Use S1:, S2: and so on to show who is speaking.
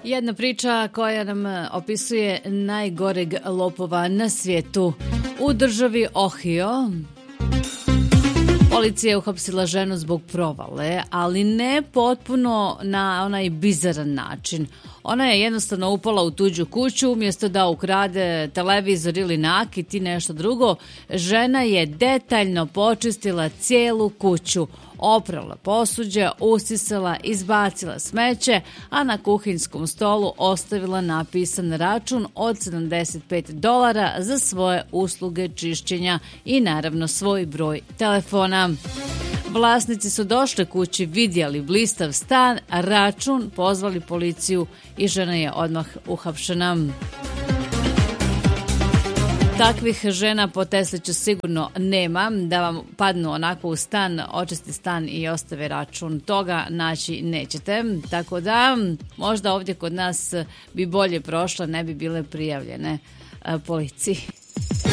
S1: Jedna priča koja nam opisuje najgoreg lopova na svijetu. U državi Ohio policija je uhapsila ženu zbog provale, ali ne potpuno na onaj bizaran način. Ona je jednostavno upala u tuđu kuću, umjesto da ukrade televizor ili nakit i nešto drugo. Žena je detaljno počistila cijelu kuću, oprala posuđe, usisala, izbacila smeće, a na kuhinskom stolu ostavila napisan račun od $75 za svoje usluge čišćenja i naravno svoj broj telefona. Vlasnici su došli kući, vidjeli blistav stan, račun, pozvali policiju i žena je odmah uhapšena. Takvih žena po Tesliću sigurno nema, da vam padnu onako u stan, očisti stan i ostave račun. Toga naći nećete, tako da možda ovdje kod nas bi bolje prošle, ne bi bile prijavljene policiji.